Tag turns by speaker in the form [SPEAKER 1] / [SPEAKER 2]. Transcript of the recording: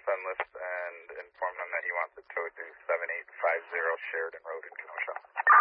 [SPEAKER 1] Sunlist and inform them that he wants it